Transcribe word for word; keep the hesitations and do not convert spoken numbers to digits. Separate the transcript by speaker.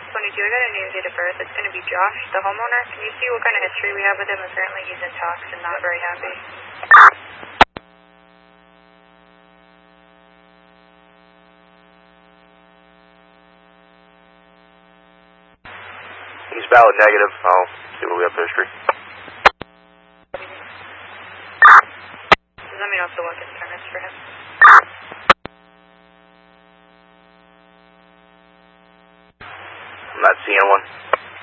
Speaker 1: twenty-two, I got a name, date of birth. It's going to be Josh, the homeowner. Can you see what kind of history we have with him? Apparently he's in talks and not very happy.
Speaker 2: He's valid negative. I'll see what we have for history.
Speaker 1: Let me know if the work is permits for him.
Speaker 2: I'm not seeing one.